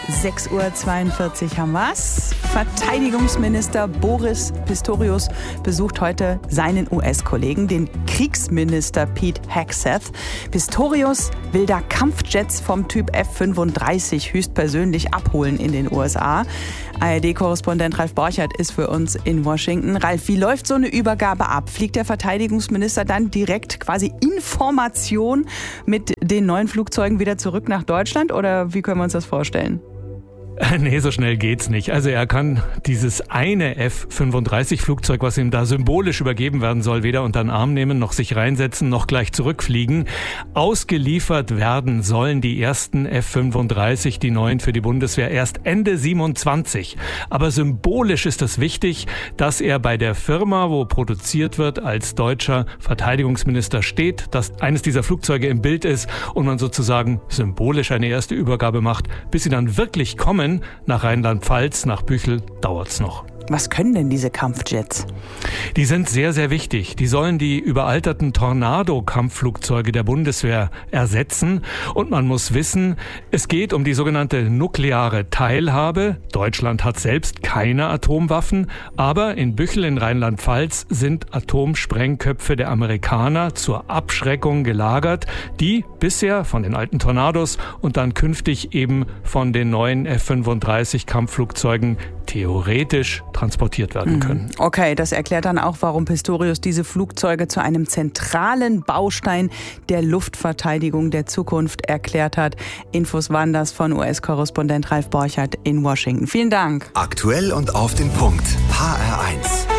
6:42 Uhr haben wir's. Verteidigungsminister Boris Pistorius besucht heute seinen US-Kollegen, den Kriegsminister Pete Hegseth. Pistorius will da Kampfjets vom Typ F-35 höchstpersönlich abholen in den USA. ARD-Korrespondent Ralf Borchert ist für uns in Washington. Ralf, wie läuft so eine Übergabe ab? Fliegt der Verteidigungsminister dann direkt quasi Information mit den neuen Flugzeugen wieder zurück nach Deutschland oder wie können wir uns das vorstellen? Nee, so schnell geht's nicht. Also er kann dieses eine F-35-Flugzeug, was ihm da symbolisch übergeben werden soll, weder unter den Arm nehmen, noch sich reinsetzen, noch gleich zurückfliegen. Ausgeliefert werden sollen die ersten F-35, die neuen für die Bundeswehr, erst Ende 27. Aber symbolisch ist es wichtig, dass er bei der Firma, wo produziert wird, als deutscher Verteidigungsminister steht, dass eines dieser Flugzeuge im Bild ist und man sozusagen symbolisch eine erste Übergabe macht, bis sie dann wirklich kommen. Nach Rheinland-Pfalz, nach Büchel dauert's noch. Was können denn diese Kampfjets? Die sind sehr, sehr wichtig. Die sollen die überalterten Tornado-Kampfflugzeuge der Bundeswehr ersetzen. Und man muss wissen, es geht um die sogenannte nukleare Teilhabe. Deutschland hat selbst keine Atomwaffen, aber in Büchel in Rheinland-Pfalz sind Atomsprengköpfe der Amerikaner zur Abschreckung gelagert, die bisher von den alten Tornados und dann künftig eben von den neuen F-35-Kampfflugzeugen theoretisch transportiert werden können. Okay, das erklärt dann auch, warum Pistorius diese Flugzeuge zu einem zentralen Baustein der Luftverteidigung der Zukunft erklärt hat. Infos waren das von US-Korrespondent Ralf Borchert in Washington. Vielen Dank. Aktuell und auf den Punkt. HR1.